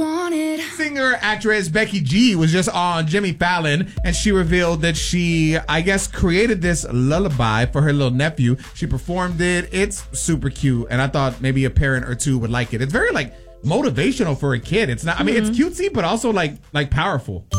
Singer actress Becky G was just on Jimmy Fallon, and she revealed that she, I guess, created this lullaby for her little nephew. She performed it. It's super cute, and I thought maybe a parent or two would like it. It's very like motivational for a kid. It's not. I mean, it's cutesy, but also like powerful.